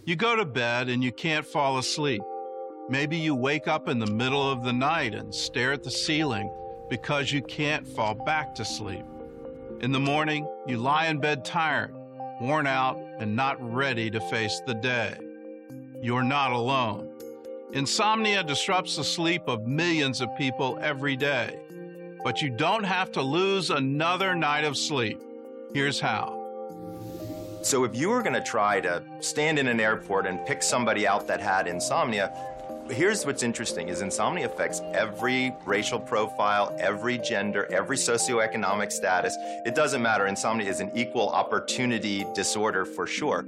You go to bed and you can't fall asleep. Maybe you wake up in the middle of the night and stare at the ceiling because you can't fall back to sleep. In the morning, you lie in bed tired, worn out, and not ready to face the day. You're not alone. Insomnia disrupts the sleep of millions of people every day. But you don't have to lose another night of sleep. Here's how. So if you were going to try to stand in an airport and pick somebody out that had insomnia, here's what's interesting is insomnia affects every racial profile, every gender, every socioeconomic status. It doesn't matter. Insomnia is an equal opportunity disorder for sure.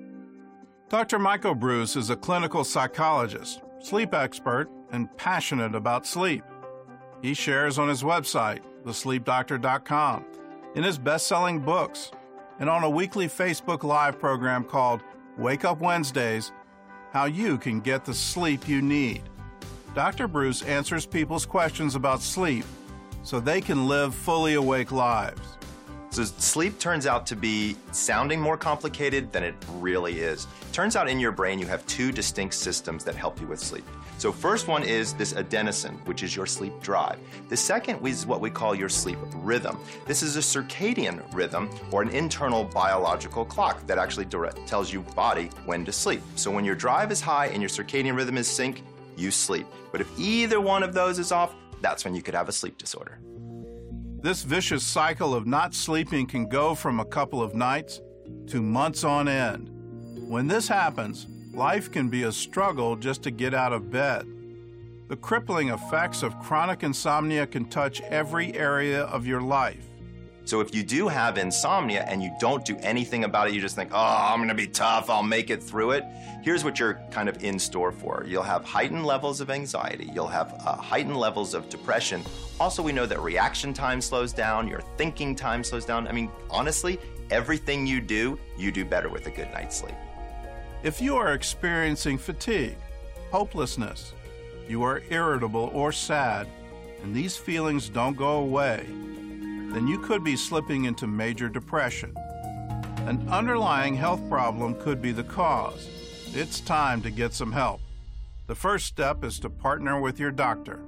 Dr. Michael Breus is a clinical psychologist, sleep expert, and passionate about sleep. He shares on his website, thesleepdoctor.com, in his best-selling books, and on a weekly Facebook Live program called Wake Up Wednesdays, how you can get the sleep you need. Dr. Breus answers people's questions about sleep so they can live fully awake lives. So sleep turns out to be sounding more complicated than it really is. Turns out in your brain you have two distinct systems that help you with sleep. So first one is this adenosine, which is your sleep drive. The second is what we call your sleep rhythm. This is a circadian rhythm or an internal biological clock that actually tells your body when to sleep. So when your drive is high and your circadian rhythm is sync, you sleep. But if either one of those is off, that's when you could have a sleep disorder. This vicious cycle of not sleeping can go from a couple of nights to months on end. When this happens, life can be a struggle just to get out of bed. The crippling effects of chronic insomnia can touch every area of your life. So if you do have insomnia and you don't do anything about it, you just think, oh, I'm going to be tough, I'll make it through it. Here's what you're kind of in store for. You'll have heightened levels of anxiety. You'll have heightened levels of depression. Also, we know that reaction time slows down, your thinking time slows down. I mean, honestly, everything you do better with a good night's sleep. If you are experiencing fatigue, hopelessness, you are irritable or sad, and these feelings don't go away, then you could be slipping into major depression. An underlying health problem could be the cause. It's time to get some help. The first step is to partner with your doctor.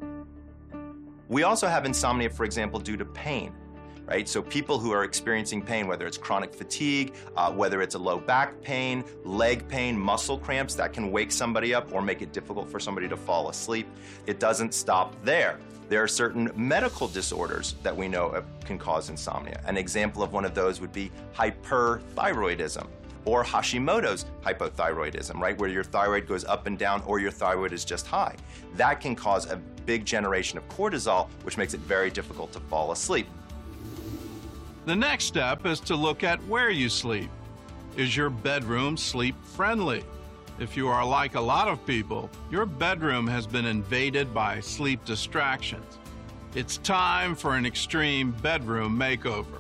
We also have insomnia, for example, due to pain. Right? So people who are experiencing pain, whether it's chronic fatigue, whether it's a low back pain, leg pain, muscle cramps, that can wake somebody up or make it difficult for somebody to fall asleep. It doesn't stop there. There are certain medical disorders that we know can cause insomnia. An example of one of those would be hyperthyroidism or Hashimoto's hypothyroidism, right? Where your thyroid goes up and down or your thyroid is just high. That can cause a big generation of cortisol, which makes it very difficult to fall asleep. The next step is to look at where you sleep. Is your bedroom sleep-friendly? If you are like a lot of people, your bedroom has been invaded by sleep distractions. It's time for an extreme bedroom makeover.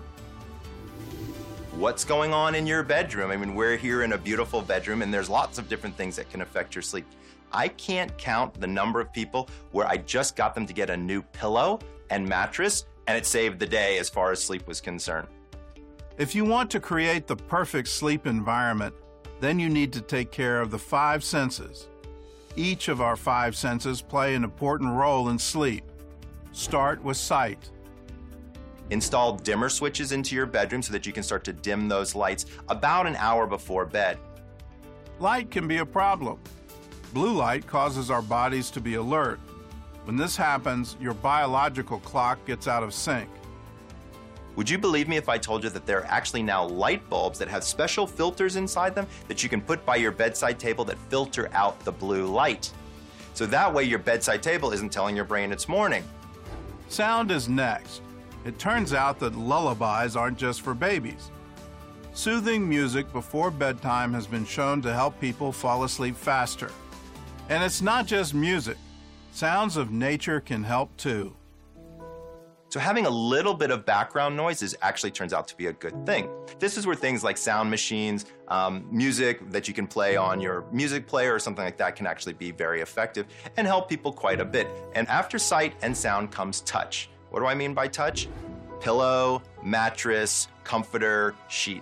What's going on in your bedroom? I mean, we're here in a beautiful bedroom, and there's lots of different things that can affect your sleep. I can't count the number of people where I just got them to get a new pillow and mattress, and it saved the day as far as sleep was concerned. If you want to create the perfect sleep environment, then you need to take care of the 5 senses. Each of our 5 senses play an important role in sleep. Start with sight. Install dimmer switches into your bedroom so that you can start to dim those lights about an hour before bed. Light can be a problem. Blue light causes our bodies to be alert. When this happens, your biological clock gets out of sync. Would you believe me if I told you that there are actually now light bulbs that have special filters inside them that you can put by your bedside table that filter out the blue light? So that way your bedside table isn't telling your brain it's morning. Sound is next. It turns out that lullabies aren't just for babies. Soothing music before bedtime has been shown to help people fall asleep faster. And it's not just music. Sounds of nature can help too. So having a little bit of background noise actually turns out to be a good thing. This is where things like sound machines, music that you can play on your music player or something like that can actually be very effective and help people quite a bit. And after sight and sound comes touch. What do I mean by touch? Pillow, mattress, comforter, sheets.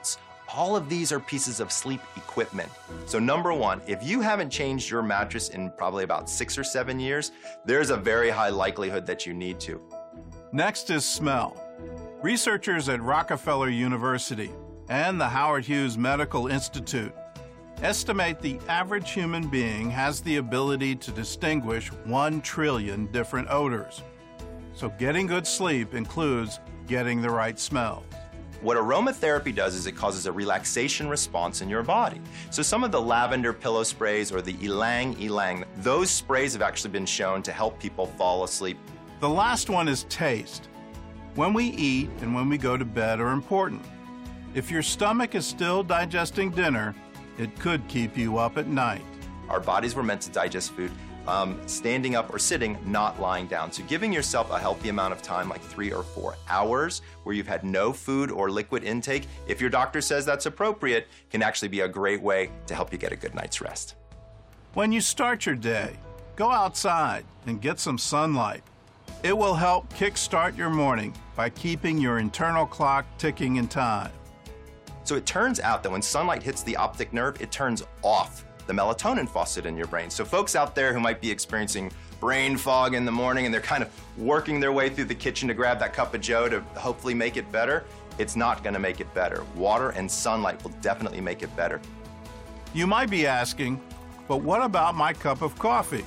All of these are pieces of sleep equipment. So number one, if you haven't changed your mattress in probably about 6 or 7 years, there's a very high likelihood that you need to. Next is smell. Researchers at Rockefeller University and the Howard Hughes Medical Institute estimate the average human being has the ability to distinguish 1 trillion different odors. So getting good sleep includes getting the right smells. What aromatherapy does is it causes a relaxation response in your body. So some of the lavender pillow sprays or the ylang ylang, those sprays have actually been shown to help people fall asleep. The last one is taste. When we eat and when we go to bed are important. If your stomach is still digesting dinner, it could keep you up at night. Our bodies were meant to digest food standing up or sitting, not lying down. So giving yourself a healthy amount of time, like 3 or 4 hours, where you've had no food or liquid intake, if your doctor says that's appropriate, can actually be a great way to help you get a good night's rest. When you start your day, go outside and get some sunlight. It will help kickstart your morning by keeping your internal clock ticking in time. So it turns out that when sunlight hits the optic nerve, it turns off the melatonin faucet in your brain. So folks out there who might be experiencing brain fog in the morning and they're kind of working their way through the kitchen to grab that cup of joe to hopefully make it better, it's not gonna make it better. Water and sunlight will definitely make it better. You might be asking, but what about my cup of coffee?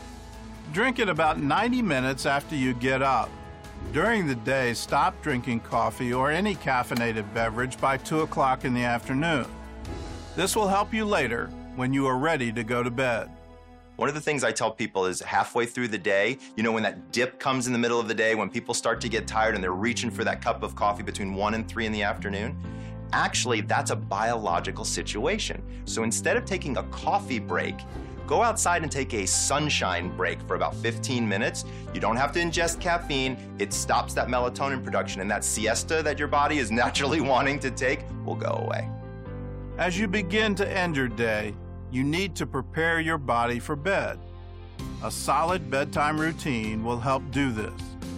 Drink it about 90 minutes after you get up. During the day, stop drinking coffee or any caffeinated beverage by 2 o'clock in the afternoon. This will help you later when you are ready to go to bed. One of the things I tell people is halfway through the day, you know, when that dip comes in the middle of the day, when people start to get tired and they're reaching for that cup of coffee between 1 and 3 in the afternoon, actually that's a biological situation. So instead of taking a coffee break, go outside and take a sunshine break for about 15 minutes. You don't have to ingest caffeine. It stops that melatonin production, and that siesta that your body is naturally wanting to take will go away. As you begin to end your day, you need to prepare your body for bed. A solid bedtime routine will help do this.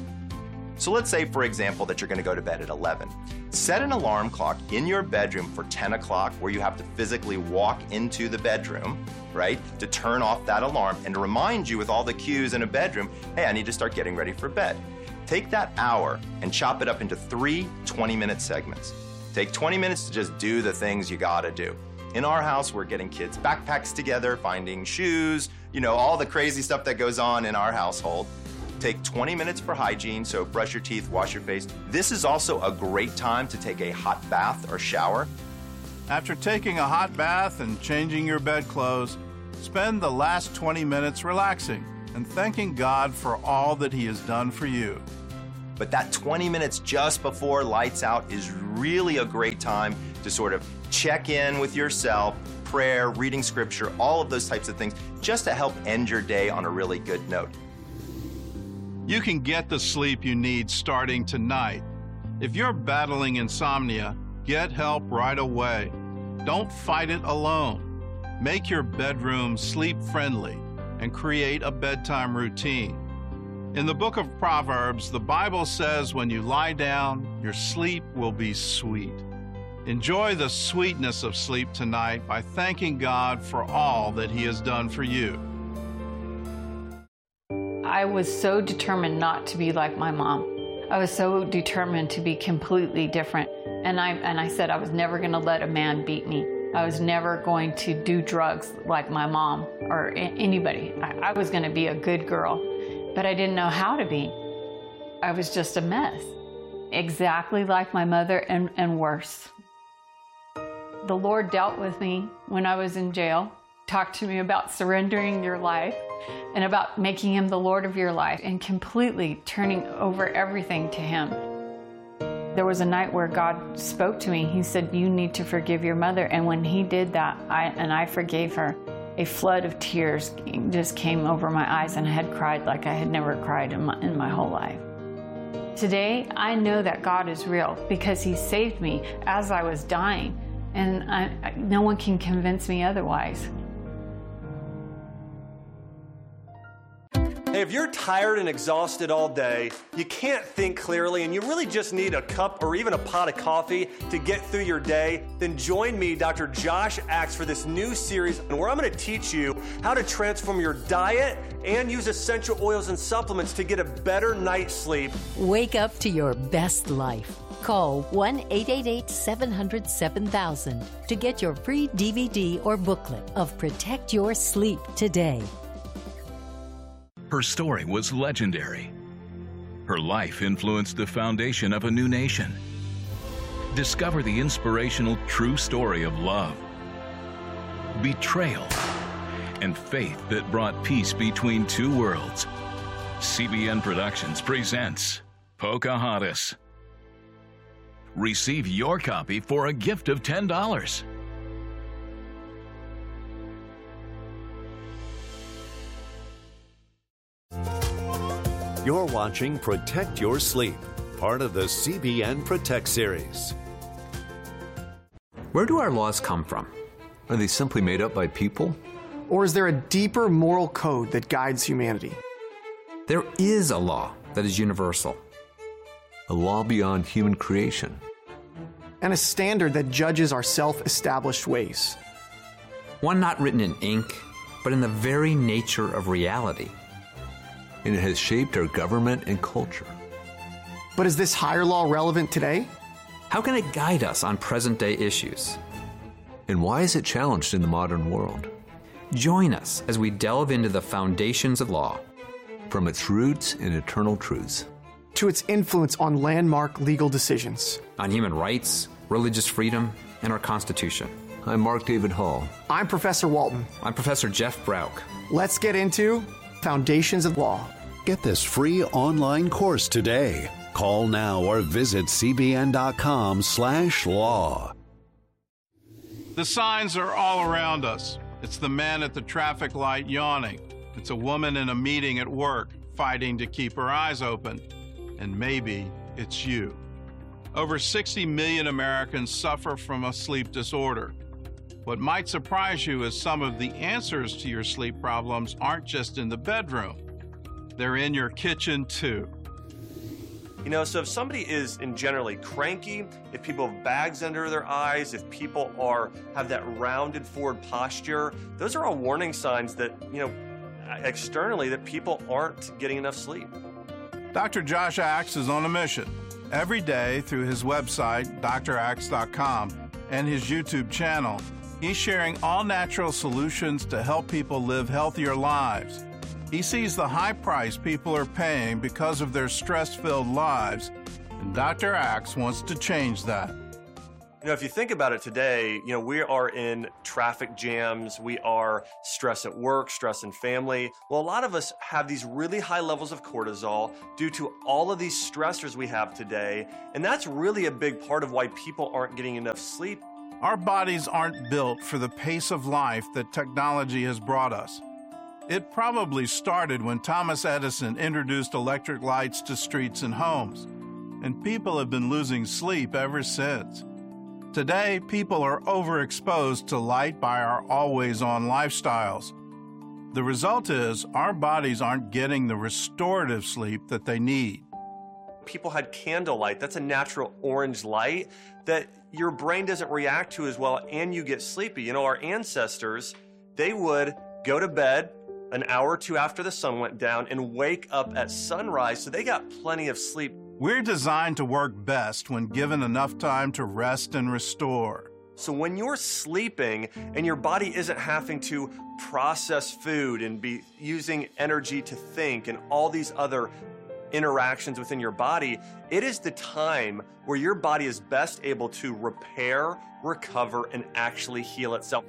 So let's say, for example, that you're going to go to bed at 11. Set an alarm clock in your bedroom for 10 o'clock where you have to physically walk into the bedroom, right, to turn off that alarm and to remind you with all the cues in a bedroom, hey, I need to start getting ready for bed. Take that hour and chop it up into 3 20-minute segments. Take 20 minutes to just do the things you gotta do. In our house, we're getting kids' backpacks together, finding shoes, you know, all the crazy stuff that goes on in our household. Take 20 minutes for hygiene, so brush your teeth, wash your face. This is also a great time to take a hot bath or shower. After taking a hot bath and changing your bedclothes, spend the last 20 minutes relaxing and thanking God for all that He has done for you. But that 20 minutes just before lights out is really a great time to sort of check in with yourself, prayer, reading scripture, all of those types of things, just to help end your day on a really good note. You can get the sleep you need starting tonight. If you're battling insomnia, get help right away. Don't fight it alone. Make your bedroom sleep-friendly and create a bedtime routine. In the book of Proverbs, the Bible says when you lie down, your sleep will be sweet. Enjoy the sweetness of sleep tonight by thanking God for all that He has done for you. I was so determined not to be like my mom. I was so determined to be completely different. And I said I was never going to let a man beat me. I was never going to do drugs like my mom or anybody. I was going to be a good girl. But I didn't know how to be. I was just a mess, exactly like my mother and worse. The Lord dealt with me when I was in jail, talked to me about surrendering your life and about making Him the Lord of your life and completely turning over everything to Him. There was a night where God spoke to me. He said, you need to forgive your mother. And when He did that, I forgave her. A flood of tears just came over my eyes, and I had cried like I had never cried in my whole life. Today, I know that God is real because He saved me as I was dying, and no one can convince me otherwise. Hey, if you're tired and exhausted all day, you can't think clearly, and you really just need a cup or even a pot of coffee to get through your day, then join me, Dr. Josh Axe, for this new series where I'm going to teach you how to transform your diet and use essential oils and supplements to get a better night's sleep. Wake up to your best life. Call 1-888-700-7000 to get your free DVD or booklet of Protect Your Sleep today. Her story was legendary. Her life influenced the foundation of a new nation. Discover the inspirational true story of love, betrayal, and faith that brought peace between two worlds. CBN Productions presents Pocahontas. Receive your copy for a gift of $10. You're watching Protect Your Sleep, part of the CBN Protect series. Where do our laws come from? Are they simply made up by people? Or is there a deeper moral code that guides humanity? There is a law that is universal. A law beyond human creation. And a standard that judges our self-established ways. One not written in ink, but in the very nature of reality. And it has shaped our government and culture. But is this higher law relevant today? How can it guide us on present-day issues? And why is it challenged in the modern world? Join us as we delve into the foundations of law. From its roots and eternal truths. To its influence on landmark legal decisions. On human rights, religious freedom, and our Constitution. I'm Mark David Hall. I'm Professor Walton. I'm Professor Jeff Brauch. Let's get into Foundations of Law. Get this free online course today. Call now or visit cbn.com/law. The signs are all around us. It's the man at the traffic light yawning. It's a woman in a meeting at work fighting to keep her eyes open. And maybe it's you. Over 60 million Americans suffer from a sleep disorder. What might surprise you is some of the answers to your sleep problems aren't just in the bedroom. They're in your kitchen too. You know, so if somebody is generally cranky, if people have bags under their eyes, if people have that rounded forward posture, those are all warning signs that, externally, that people aren't getting enough sleep. Dr. Josh Axe is on a mission. Every day through his website, draxe.com, and his YouTube channel, he's sharing all-natural solutions to help people live healthier lives. He sees the high price people are paying because of their stress-filled lives, and Dr. Axe wants to change that. If you think about it today, we are in traffic jams, we are stress at work, stress in family. Well, a lot of us have these really high levels of cortisol due to all of these stressors we have today, and that's really a big part of why people aren't getting enough sleep. Our bodies aren't built for the pace of life that technology has brought us. It probably started when Thomas Edison introduced electric lights to streets and homes, and people have been losing sleep ever since. Today, people are overexposed to light by our always-on lifestyles. The result is our bodies aren't getting the restorative sleep that they need. People had candlelight. That's a natural orange light that your brain doesn't react to as well, and you get sleepy. Our ancestors, they would go to bed an hour or two after the sun went down and wake up at sunrise, so they got plenty of sleep. We're designed to work best when given enough time to rest and restore. So when you're sleeping and your body isn't having to process food and be using energy to think and all these other interactions within your body, it is the time where your body is best able to repair, recover, and actually heal itself.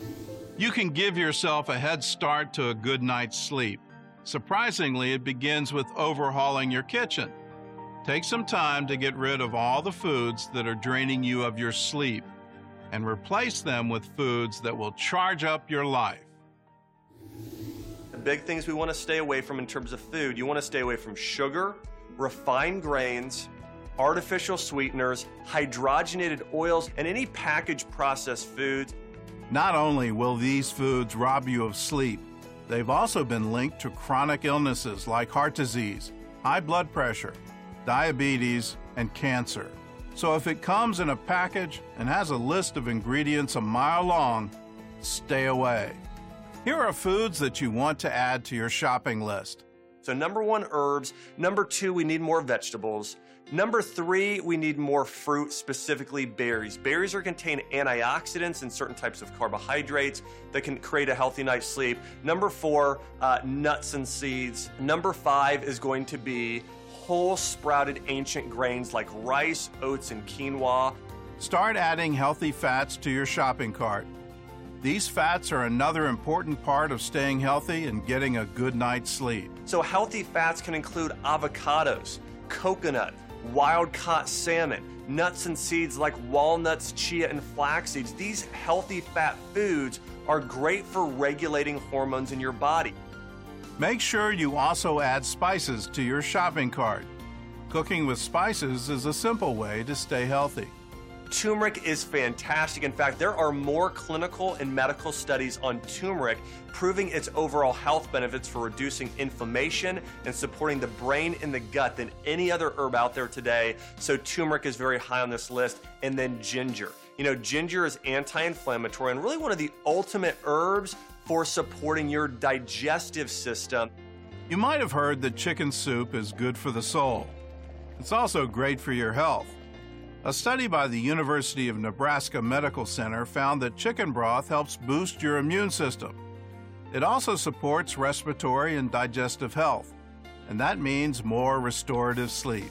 You can give yourself a head start to a good night's sleep. Surprisingly, it begins with overhauling your kitchen. Take some time to get rid of all the foods that are draining you of your sleep and replace them with foods that will charge up your life. The big things we want to stay away from in terms of food, you want to stay away from sugar, refined grains, artificial sweeteners, hydrogenated oils, and any packaged processed foods. Not only will these foods rob you of sleep, They've also been linked to chronic illnesses like heart disease, high blood pressure, diabetes, and cancer. So if it comes in a package and has a list of ingredients a mile long, stay away. Here are foods that you want to add to your shopping list. So number 1, herbs. Number 2, we need more vegetables. Number 3, we need more fruit, specifically berries. Berries contain antioxidants and certain types of carbohydrates that can create a healthy night's sleep. Number 4, nuts and seeds. Number 5 is going to be whole sprouted ancient grains like rice, oats, and quinoa. Start adding healthy fats to your shopping cart. These fats are another important part of staying healthy and getting a good night's sleep. So healthy fats can include avocados, coconut, wild-caught salmon, nuts and seeds like walnuts, chia, and flax seeds. These healthy fat foods are great for regulating hormones in your body. Make sure you also add spices to your shopping cart. Cooking with spices is a simple way to stay healthy. Turmeric is fantastic. In fact, there are more clinical and medical studies on turmeric proving its overall health benefits for reducing inflammation and supporting the brain and the gut than any other herb out there today. So turmeric is very high on this list. And then ginger. You know, ginger is anti-inflammatory and really one of the ultimate herbs for supporting your digestive system. You might have heard that chicken soup is good for the soul. It's also great for your health. A study by the University of Nebraska Medical Center found that chicken broth helps boost your immune system. It also supports respiratory and digestive health, and that means more restorative sleep.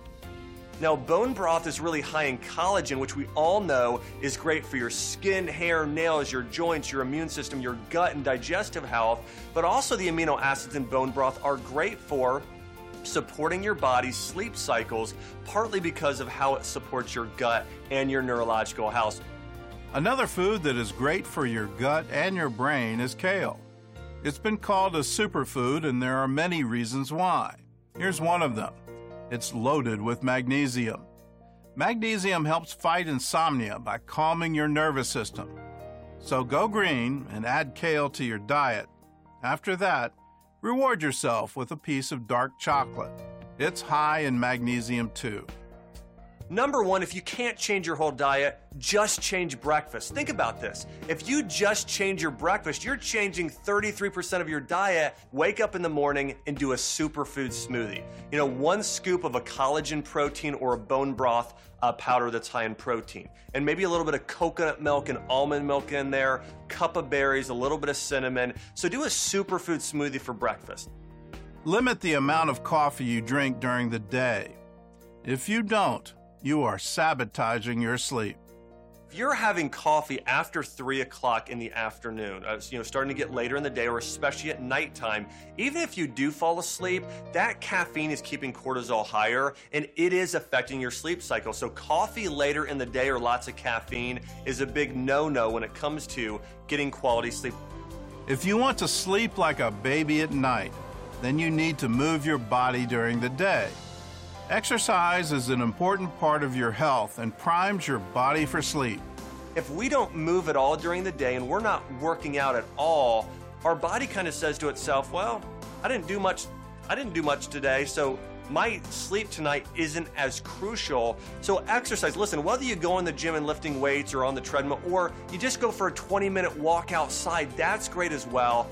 Now, bone broth is really high in collagen, which we all know is great for your skin, hair, nails, your joints, your immune system, your gut, and digestive health. But also the amino acids in bone broth are great for supporting your body's sleep cycles, partly because of how it supports your gut and your neurological health. Another food that is great for your gut and your brain is kale. It's been called a superfood, and there are many reasons why. Here's one of them. It's loaded with magnesium. Magnesium helps fight insomnia by calming your nervous system. So go green and add kale to your diet. After that, reward yourself with a piece of dark chocolate. It's high in magnesium too. Number 1, if you can't change your whole diet, just change breakfast. Think about this. If you just change your breakfast, you're changing 33% of your diet. Wake up in the morning and do a superfood smoothie. You know, 1 scoop of a collagen protein or a bone broth powder that's high in protein. And maybe a little bit of coconut milk and almond milk in there, cup of berries, a little bit of cinnamon. So do a superfood smoothie for breakfast. Limit the amount of coffee you drink during the day. If you don't, you are sabotaging your sleep. If you're having coffee after 3 o'clock in the afternoon, starting to get later in the day or especially at nighttime, even if you do fall asleep, that caffeine is keeping cortisol higher and it is affecting your sleep cycle. So coffee later in the day or lots of caffeine is a big no-no when it comes to getting quality sleep. If you want to sleep like a baby at night, then you need to move your body during the day. Exercise is an important part of your health and primes your body for sleep. If we don't move at all during the day and we're not working out at all, our body kind of says to itself, well, I didn't do much today, so my sleep tonight isn't as crucial. So exercise, listen, whether you go in the gym and lifting weights or on the treadmill, or you just go for a 20-minute walk outside, that's great as well.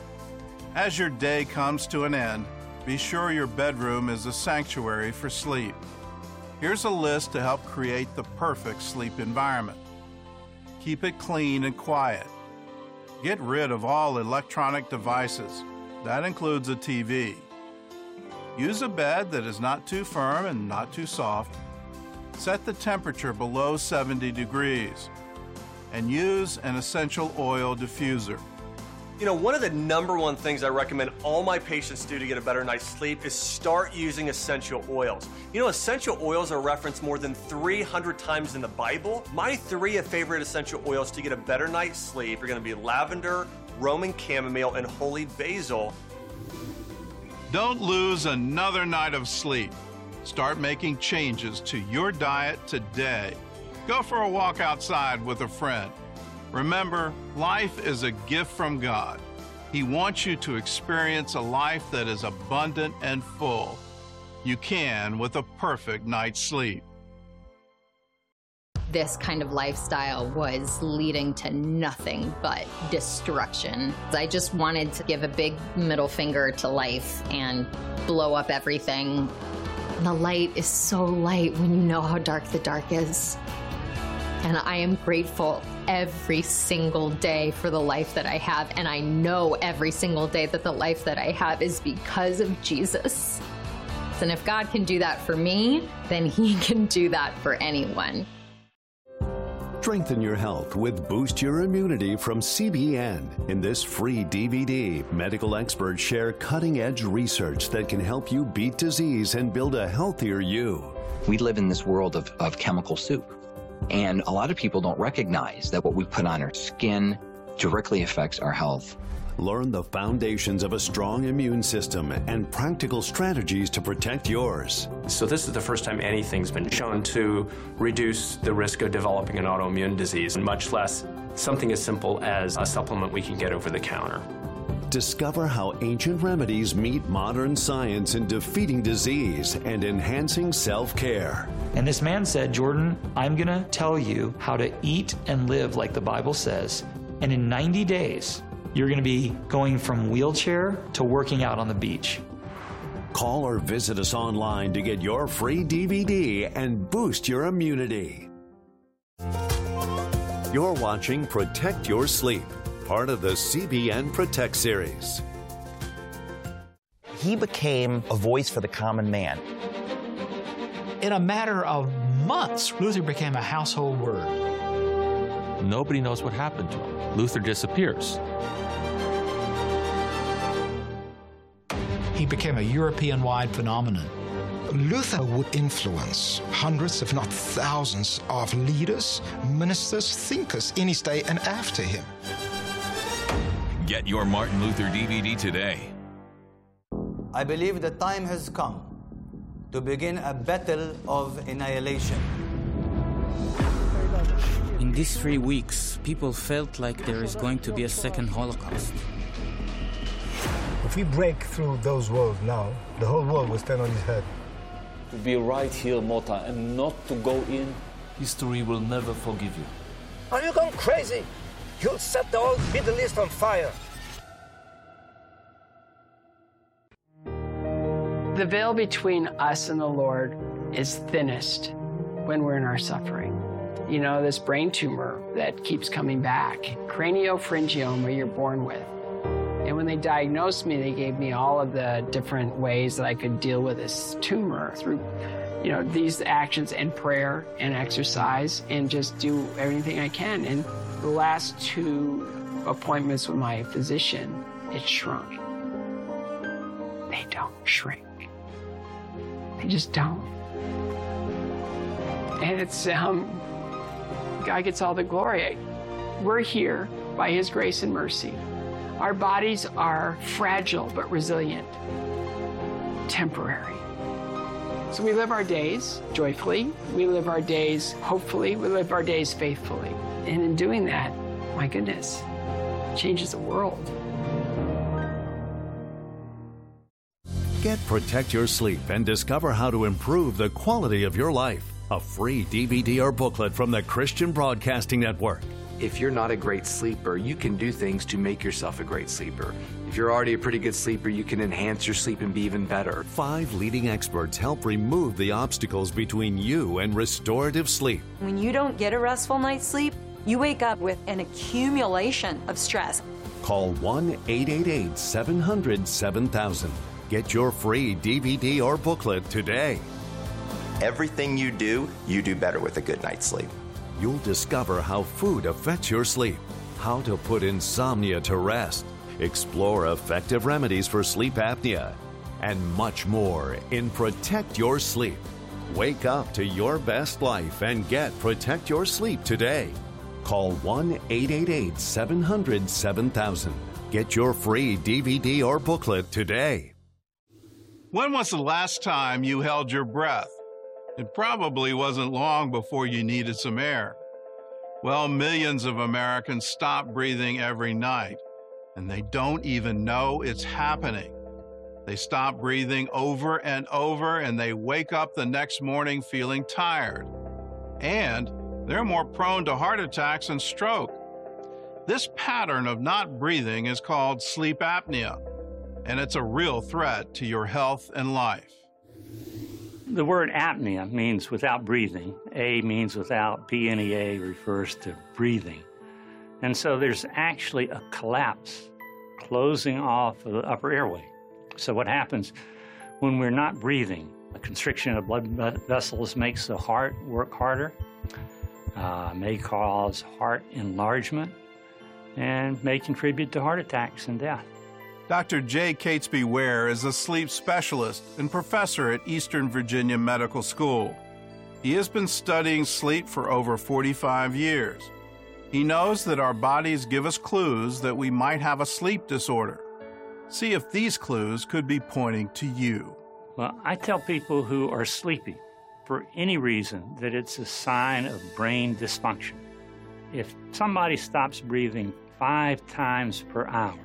As your day comes to an end, be sure your bedroom is a sanctuary for sleep. Here's a list to help create the perfect sleep environment. Keep it clean and quiet. Get rid of all electronic devices. That includes a TV. Use a bed that is not too firm and not too soft. Set the temperature below 70 degrees. And use an essential oil diffuser. You know, one of the number 1 things I recommend all my patients do to get a better night's sleep is start using essential oils. You know, essential oils are referenced more than 300 times in the Bible. My 3 favorite essential oils to get a better night's sleep are going to be lavender, Roman chamomile, and holy basil. Don't lose another night of sleep. Start making changes to your diet today. Go for a walk outside with a friend. Remember, life is a gift from God. He wants you to experience a life that is abundant and full. You can with a perfect night's sleep. This kind of lifestyle was leading to nothing but destruction. I just wanted to give a big middle finger to life and blow up everything. The light is so light when you know how dark the dark is. And I am grateful every single day for the life that I have. And I know every single day that the life that I have is because of Jesus. And if God can do that for me, then He can do that for anyone. Strengthen your health with Boost Your Immunity from CBN. In this free DVD, medical experts share cutting-edge research that can help you beat disease and build a healthier you. We live in this world of chemical soup, and a lot of people don't recognize that what we put on our skin directly affects our health. Learn the foundations of a strong immune system and practical strategies to protect yours. So this is the first time anything's been shown to reduce the risk of developing an autoimmune disease, and much less something as simple as a supplement we can get over the counter. Discover how ancient remedies meet modern science in defeating disease and enhancing self-care. And this man said, Jordan, I'm going to tell you how to eat and live like the Bible says, and in 90 days, you're going to be going from wheelchair to working out on the beach. Call or visit us online to get your free DVD and boost your immunity. You're watching Protect Your Sleep, part of the CBN Protect series. He became a voice for the common man. In a matter of months, Luther became a household word. Nobody knows what happened to him. Luther disappears. He became a European-wide phenomenon. Luther would influence hundreds, if not thousands, of leaders, ministers, thinkers in his day and after him. Get your Martin Luther DVD today. I believe the time has come to begin a battle of annihilation. In these 3 weeks, people felt like there is going to be a second Holocaust. If we break through those walls now, the whole world will stand on its head. To be right here, Mota, and not to go in, history will never forgive you. Are you going crazy? You'll set the whole Middle East on fire. The veil between us and the Lord is thinnest when we're in our suffering. You know, this brain tumor that keeps coming back, craniopharyngioma you're born with. And when they diagnosed me, they gave me all of the different ways that I could deal with this tumor through, you know, these actions and prayer and exercise and just do everything I can. And the last 2 appointments with my physician, it shrunk. They don't shrink. They just don't. And it's, God gets all the glory. We're here by His grace and mercy. Our bodies are fragile but resilient, temporary. So we live our days joyfully, we live our days hopefully, we live our days faithfully. And in doing that, my goodness, it changes the world. Get Protect Your Sleep and discover how to improve the quality of your life. A free DVD or booklet from the Christian Broadcasting Network. If you're not a great sleeper, you can do things to make yourself a great sleeper. If you're already a pretty good sleeper, you can enhance your sleep and be even better. 5 leading experts help remove the obstacles between you and restorative sleep. When you don't get a restful night's sleep, you wake up with an accumulation of stress. Call 1-888-700-7000. Get your free DVD or booklet today. Everything you do better with a good night's sleep. You'll discover how food affects your sleep, how to put insomnia to rest, explore effective remedies for sleep apnea, and much more in Protect Your Sleep. Wake up to your best life and get Protect Your Sleep today. Call 1-888-700-7000. Get your free DVD or booklet today. When was the last time you held your breath? It probably wasn't long before you needed some air. Well, millions of Americans stop breathing every night. and they don't even know it's happening. They stop breathing over and over, and they wake up the next morning feeling tired. And they're more prone to heart attacks and stroke. This pattern of not breathing is called sleep apnea, and it's a real threat to your health and life. The word apnea means without breathing. A means without. P-N-E-A refers to breathing. And so there's actually a collapse, closing off of the upper airway. So what happens when we're not breathing? A constriction of blood vessels makes the heart work harder, may cause heart enlargement, and may contribute to heart attacks and death. Dr. J. Catesby Ware is a sleep specialist and professor at Eastern Virginia Medical School. He has been studying sleep for over 45 years. He knows that our bodies give us clues that we might have a sleep disorder. See if these clues could be pointing to you. Well, I tell people who are sleepy for any reason that it's a sign of brain dysfunction. If somebody stops breathing 5 times per hour,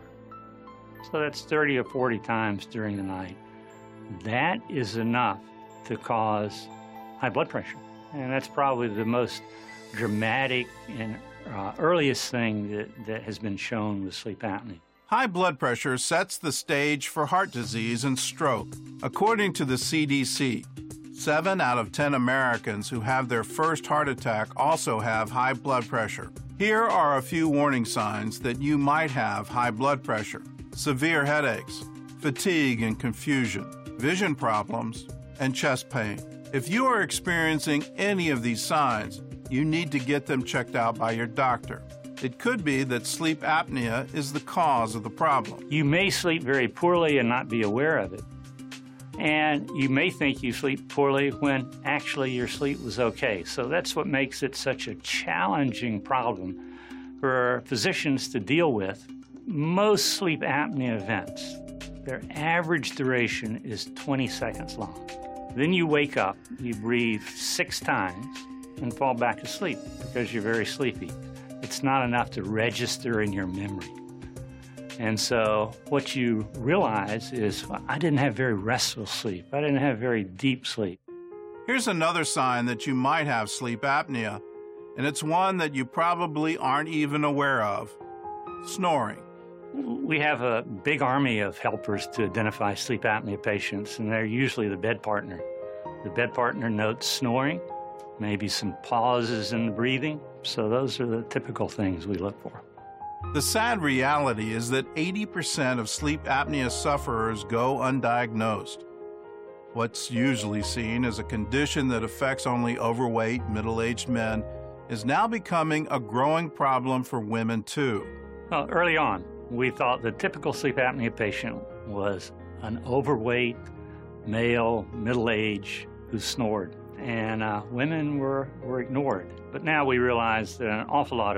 so that's 30 or 40 times during the night, that is enough to cause high blood pressure. And that's probably the most dramatic and earliest thing that has been shown with sleep apnea. High blood pressure sets the stage for heart disease and stroke. According to the CDC, 7 out of 10 Americans who have their first heart attack also have high blood pressure. Here are a few warning signs that you might have high blood pressure: severe headaches, fatigue and confusion, vision problems, and chest pain. If you are experiencing any of these signs, you need to get them checked out by your doctor. It could be that sleep apnea is the cause of the problem. You may sleep very poorly and not be aware of it. And you may think you sleep poorly when actually your sleep was okay. So that's what makes it such a challenging problem for physicians to deal with. Most sleep apnea events, their average duration is 20 seconds long. Then you wake up, you breathe 6 times, and fall back to sleep because you're very sleepy. It's not enough to register in your memory. And so what you realize is, well, I didn't have very restful sleep. I didn't have very deep sleep. Here's another sign that you might have sleep apnea, and it's one that you probably aren't even aware of: snoring. We have a big army of helpers to identify sleep apnea patients, and they're usually the bed partner. The bed partner notes snoring, maybe some pauses in the breathing. So those are the typical things we look for. The sad reality is that 80% of sleep apnea sufferers go undiagnosed. What's usually seen as a condition that affects only overweight, middle-aged men is now becoming a growing problem for women too. Well, early on, we thought the typical sleep apnea patient was an overweight, male, middle-aged who snored. And women were ignored. But now we realize that an awful lot